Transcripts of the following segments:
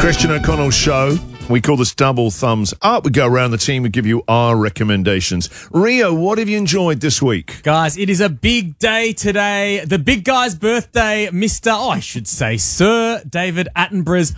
Christian O'Connell Show. We call this Double Thumbs Up. We go around the team and give you our recommendations. Rio, what have you enjoyed this week? Guys, it is a big day today. The big guy's birthday, Sir David Attenborough's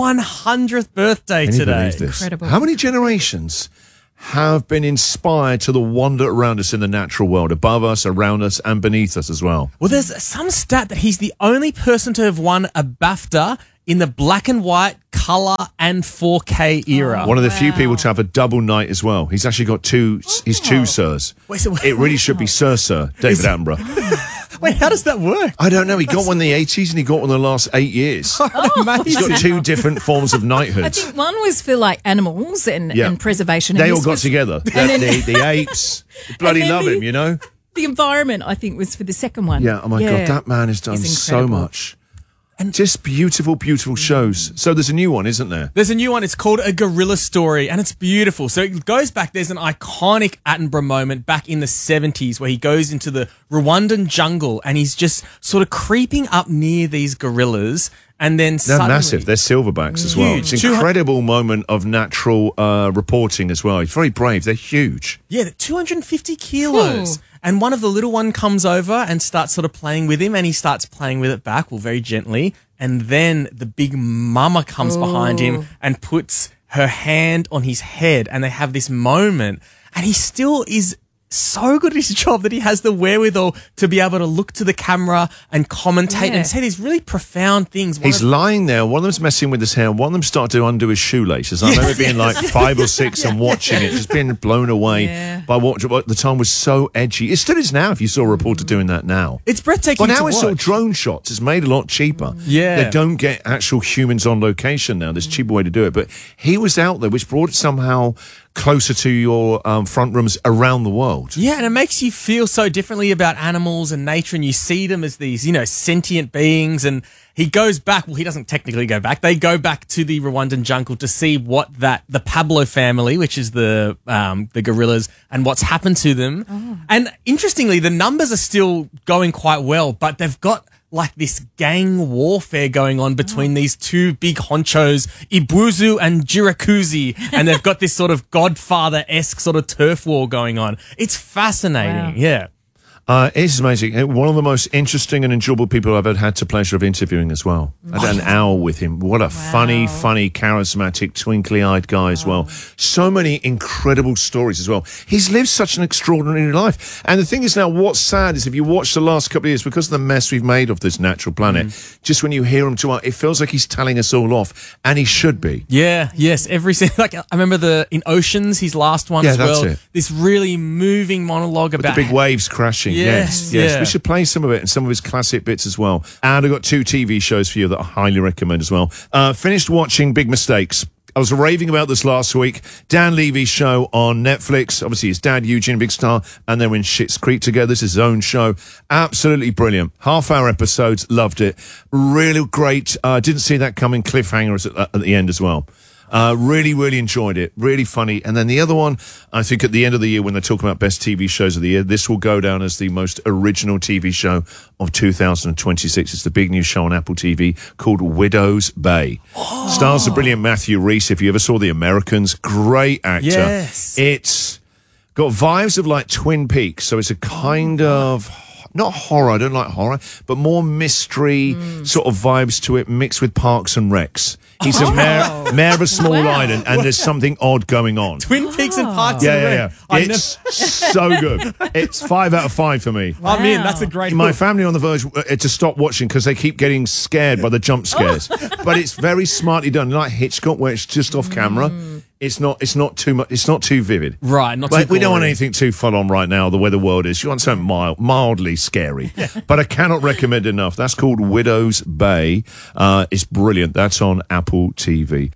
100th birthday Can you today. believe this? Incredible. How many generations have been inspired to the wonder around us in the natural world, above us, around us, and beneath us as well? Well, there's some stat that he's the only person to have won a BAFTA in the black and white, colour, and 4K era. One of the few people to have a double night as well. He's actually got two sirs. Wait, so- It really should be Sir David Attenborough. Wait, how does that work? I don't know. He got one in the 80s and he got one in the last 8 years. He's got two different forms of I knighthood. think one was for like animals and preservation. They and all this got was- together. The apes. They bloody And then love him, you know? The environment, I think, was for the second one. Yeah, oh my God, that man has done He's so incredible. much. And just beautiful, beautiful shows. So there's a new one, isn't there? There's a new one. It's called A Gorilla Story, and it's beautiful. So it goes back. There's an iconic Attenborough moment back in the 70s where he goes into the Rwandan jungle and he's just sort of creeping up near these gorillas. And then They're suddenly, massive. They're silverbacks as well. Huge. It's an incredible moment of natural reporting as well. He's very brave. They're huge. Yeah, they're 250 kilos. And one of the little one comes over and starts sort of playing with him, and he starts playing with it back, well, very gently. And then the big mama comes behind him and puts her hand on his head, and they have this moment. And he still is so good at his job that he has the wherewithal to be able to look to the camera and commentate and say these really profound things. He's lying there. One of them's messing with his hair. One of them started to undo his shoelaces. I remember being like 5 or 6 and watching it, just being blown away by what the time was so edgy. It still is now if you saw a reporter doing that now. It's breathtaking But now to it's all watch. drone shots. It's made a lot cheaper. Yeah. They don't get actual humans on location now. There's a cheaper way to do it. But he was out there, which brought it somehow closer to your front rooms around the world. Yeah, and it makes you feel so differently about animals and nature, and you see them as these, sentient beings. And he goes back. Well, he doesn't technically go back. They go back to the Rwandan jungle to see what the Pablo family, which is the gorillas, and what's happened to them. And interestingly, the numbers are still going quite well, but they've got like this gang warfare going on between these two big honchos, Ibuzu and Jirakuzi, and they've got this sort of Godfather-esque sort of turf war going on. It's fascinating, yeah. It's amazing. One of the most interesting and enjoyable people I've ever had the pleasure of interviewing as well. I had an hour with him. What a funny, charismatic, twinkly-eyed guy as well. So many incredible stories as well. He's lived such an extraordinary life. And the thing is now, what's sad is if you watch the last couple of years, because of the mess we've made of this natural planet, just when you hear him talk, it feels like he's telling us all off. And he should be. Yeah, yes. I remember in Oceans, his last one as well. That's it. This really moving monologue about The big waves crashing. Yes. Yeah. We should play some of it and some of his classic bits as well. And I've got 2 TV shows for you that I highly recommend as well. Finished watching Big Mistakes. I was raving about this last week. Dan Levy's show on Netflix. Obviously, his dad, Eugene, a big star, and they're in Schitt's Creek together. This is his own show. Absolutely brilliant. Half-hour episodes. Loved it. Really great. Didn't see that coming. Cliffhangers at the end as well. Really, really enjoyed it. Really funny. And then the other one, I think at the end of the year when they're talking about best TV shows of the year, this will go down as the most original TV show of 2026. It's the big new show on Apple TV called Widow's Bay. Stars the brilliant Matthew Rhys. If you ever saw The Americans, great actor. Yes. It's got vibes of like Twin Peaks. So it's a kind of... not horror, I don't like horror, but more mystery sort of vibes to it mixed with Parks and Recs. He's a mayor of a small island and there's something odd going on. Twin Peaks and Parks and Yeah. Rec. It's so good. It's 5 out of 5 for me. I'm in. That's a great My book. family on the verge to stop watching because they keep getting scared by the jump scares. But it's very smartly done, like Hitchcock, where it's just off camera. It's not too much. It's not too vivid. Right, not Like, too we don't want gory. anything too full on right now. The way the world is, you want something mildly scary. But I cannot recommend enough. That's called Widow's Bay. It's brilliant. That's on Apple TV.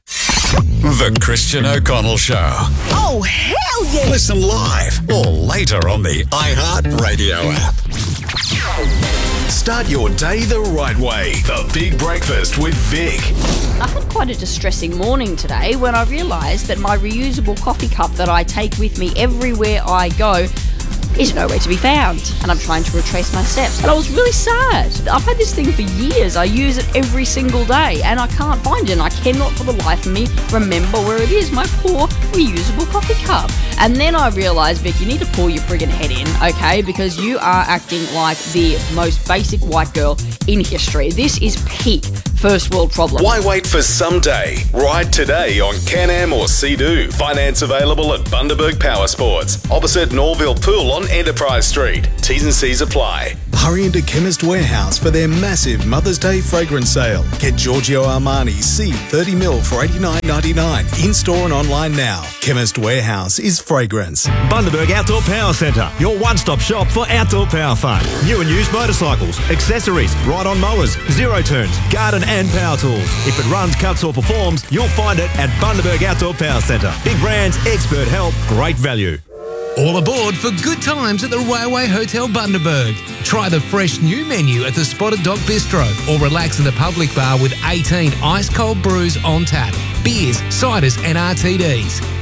The Christian O'Connell Show. Oh, hell yeah! Listen live or later on the iHeartRadio app. Start your day the right way. The Big Breakfast with Vic. I had quite a distressing morning today when I realised that my reusable coffee cup that I take with me everywhere I go is nowhere to be found. And I'm trying to retrace my steps. And I was really sad. I've had this thing for years. I use it every single day and I can't find it. And I cannot for the life of me remember where it is. My poor reusable coffee cup. And then I realised, Vic, you need to pull your friggin' head in, okay? Because you are acting like the most basic white girl in history. This is peak first world problem. Why wait for someday? Ride today on Can-Am or Sea-Doo. Finance available at Bundaberg Power Sports, opposite Norville Pool on Enterprise Street. T's and C's apply. Hurry into Chemist Warehouse for their massive Mother's Day fragrance sale. Get Giorgio Armani C 30ml for $89.99. In-store and online now. Chemist Warehouse is fragrance. Bundaberg Outdoor Power Centre, your one-stop shop for outdoor power fun. New and used motorcycles, accessories, ride-on mowers, zero turns, garden and power tools. If it runs, cuts or performs, you'll find it at Bundaberg Outdoor Power Centre. Big brands, expert help, great value. All aboard for good times at the Railway Hotel Bundaberg. Try the fresh new menu at the Spotted Dog Bistro or relax in the public bar with 18 ice-cold brews on tap, beers, ciders and RTDs.